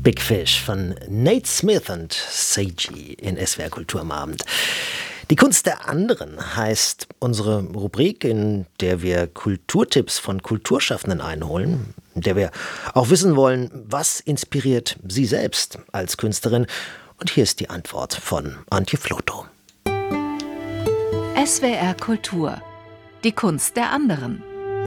Big Fish von Nate Smith und Seiji in SWR Kultur am Abend. Die Kunst der anderen heißt unsere Rubrik, in der wir Kulturtipps von Kulturschaffenden einholen, in der wir auch wissen wollen, was inspiriert sie selbst als Künstlerin. Und hier ist die Antwort von Antje Flotow. SWR Kultur. Die Kunst der anderen.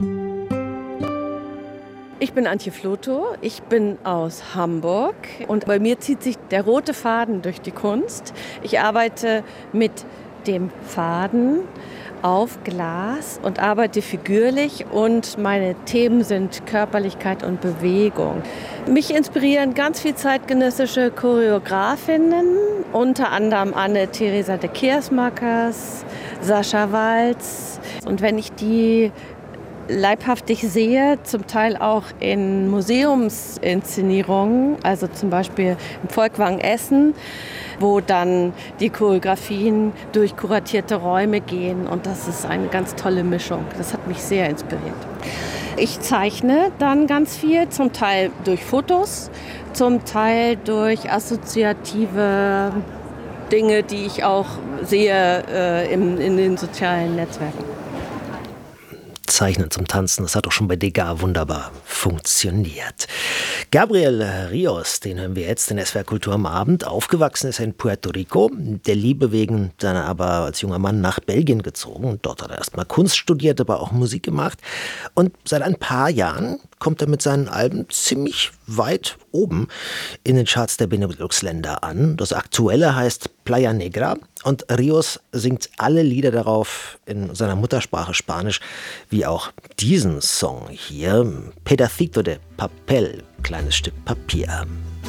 Ich bin Antje Flotow, ich bin aus Hamburg und bei mir zieht sich der rote Faden durch die Kunst. Ich arbeite mit dem Faden auf Glas und arbeite figürlich und meine Themen sind Körperlichkeit und Bewegung. Mich inspirieren ganz viele zeitgenössische Choreografinnen, unter anderem Anne-Theresa de Keersmakers, Sascha Waltz. Und wenn ich die leibhaftig sehe, zum Teil auch in Museumsinszenierungen, also zum Beispiel im Volkwang Essen, wo dann die Choreografien durch kuratierte Räume gehen und das ist eine ganz tolle Mischung. Das hat mich sehr inspiriert. Ich zeichne dann ganz viel, zum Teil durch Fotos, zum Teil durch assoziative Dinge, die ich auch sehe in den sozialen Netzwerken. Zeichnen zum Tanzen, das hat auch schon bei Degas wunderbar funktioniert. Gabriel Rios, den hören wir jetzt in SWR Kultur am Abend. Aufgewachsen ist er in Puerto Rico, der Liebe wegen dann aber als junger Mann nach Belgien gezogen. Dort hat er erstmal Kunst studiert, aber auch Musik gemacht. Und seit ein paar Jahren kommt er mit seinen Alben ziemlich weit oben in den Charts der Benelux-Länder an. Das aktuelle heißt Playa Negra und Rios singt alle Lieder darauf in seiner Muttersprache Spanisch, wie auch diesen Song hier, Pedacito de Papel, kleines Stück Papier.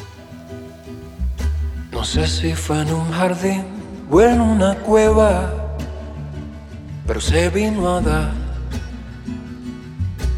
No sé si fue en un jardín o en una cueva, pero se vino a dar